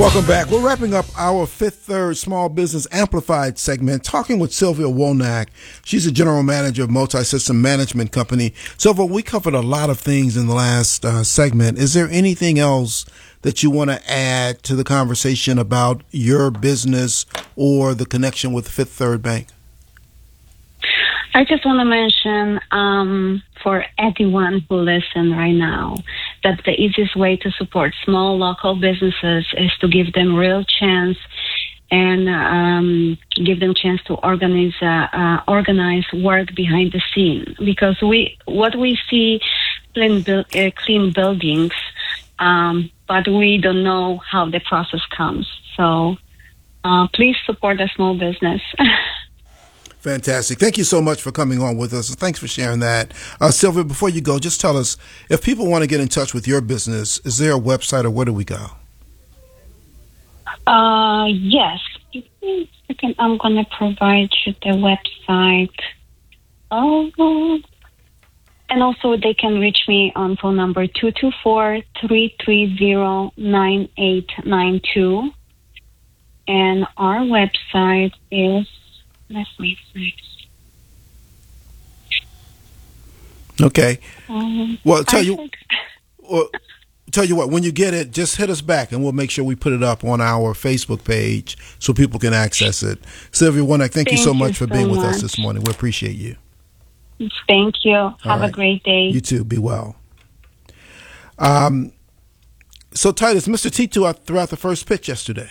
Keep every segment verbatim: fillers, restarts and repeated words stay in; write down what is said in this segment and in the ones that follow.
Welcome back. We're wrapping up our Fifth Third Small Business Amplified segment, talking with Sylvia Womack. She's the general manager of Multisystem Management Company. Sylvia, we covered a lot of things in the last uh, segment. Is there anything else that you want to add to the conversation about your business or the connection with Fifth Third Bank? I just want to mention um, for anyone who listens right now that the easiest way to support small local businesses is to give them real chance and um, give them chance to organize uh, uh, organize work behind the scene. Because we what we see clean, bu- uh, clean buildings, um, but we don't know how the process comes. So uh, please support a small business. Fantastic. Thank you so much for coming on with us. And thanks for sharing that. Uh, Sylvia, before you go, just tell us, if people want to get in touch with your business, is there a website or where do we go? Uh, yes. I'm going to provide you the website. Oh, and also they can reach me on phone number two two four, three three zero, nine eight nine two. And our website is Let me see. Okay. Um, well, tell I you, think... well, tell you what. When you get it, just hit us back, and we'll make sure we put it up on our Facebook page so people can access it. Sylvia Womack, thank, thank you so much you for being so with much. us this morning. We appreciate you. Thank you. All Have right. a great day. You too. Be well. Um. So, Titus, Mister T threw out throughout the first pitch yesterday.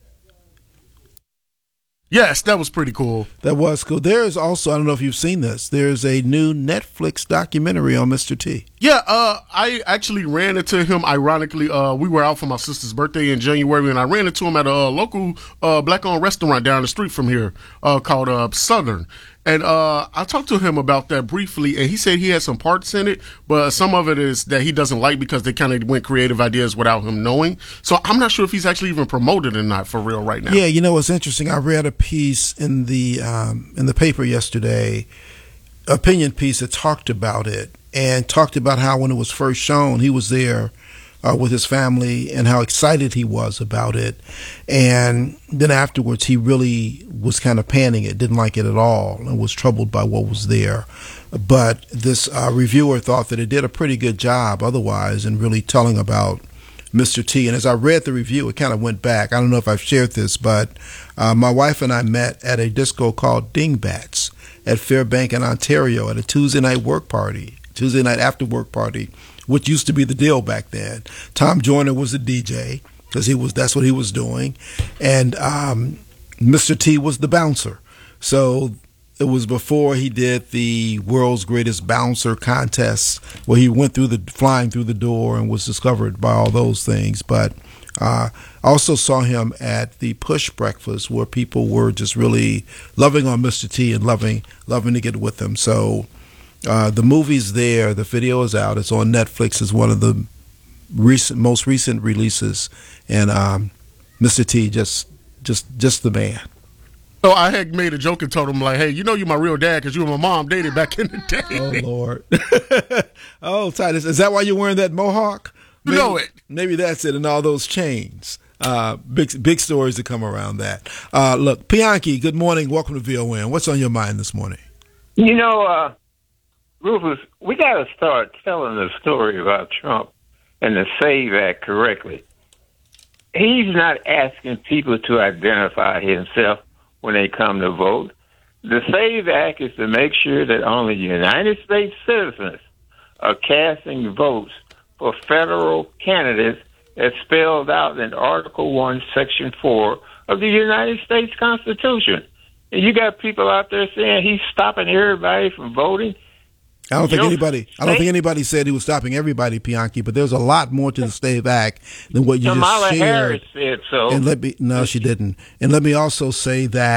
Yes, that was pretty cool. That was cool. There is also, I don't know if you've seen this, there's a new Netflix documentary on Mister T. Yeah, uh, I actually ran into him, ironically. Uh, we were out for my sister's birthday in January, and I ran into him at a local uh, black-owned restaurant down the street from here uh, called uh, Southern. And uh, I talked to him about that briefly, and he said he had some parts in it, but some of it is that he doesn't like because they kind of went creative ideas without him knowing. So I'm not sure if he's actually even promoted or not for real right now. Yeah, you know what's interesting? I read a piece in the um, in the paper yesterday, opinion piece that talked about it and talked about how when it was first shown, he was there Uh, with his family and how excited he was about it. And then afterwards, he really was kind of panning it, didn't like it at all, and was troubled by what was there. But this uh, reviewer thought that it did a pretty good job otherwise in really telling about Mister T. And as I read the review, it kind of went back. I don't know if I've shared this, but uh, my wife and I met at a disco called Dingbats at Fairbank in Ontario at a Tuesday night work party, Tuesday night after work party, which used to be the deal back then. Tom Joyner was the D J because he was that's what he was doing, and um, Mister T was the bouncer. So it was before he did the world's greatest bouncer contest, where he went through the flying through the door and was discovered by all those things. But uh, I also saw him at the Push Breakfast, where people were just really loving on Mister T and loving loving to get with him. So. Uh, the movie's there. The video is out. It's on Netflix. It's one of the recent, most recent releases. And um, Mister T, just, just, just the man. So I had made a joke and told him, like, hey, you know you're my real dad because you and my mom dated back in the day. Oh, Lord. Oh, Titus, is that why you're wearing that mohawk? Maybe, you know it. Maybe that's it, and all those chains. Uh, big big stories that come around that. Uh, look, Pianki, good morning. Welcome to V O N. What's on your mind this morning? You know, uh, Rufus, we got to start telling the story about Trump and the SAVE Act correctly. He's not asking people to identify himself when they come to vote. The SAVE Act is to make sure that only United States citizens are casting votes for federal candidates as spelled out in Article one, Section four of the United States Constitution. And you got people out there saying he's stopping everybody from voting. I don't think You know, anybody. I don't think anybody said he was stopping everybody, Pianki. But there's a lot more to the SAVE Act than what you Kamala just shared. Harris said so. And let me no, she didn't. And let me also say that.